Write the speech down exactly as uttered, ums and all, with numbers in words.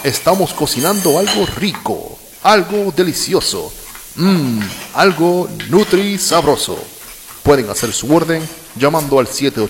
estamos cocinando algo rico, algo delicioso, mmm, algo nutri sabroso. Pueden hacer su orden llamando al siete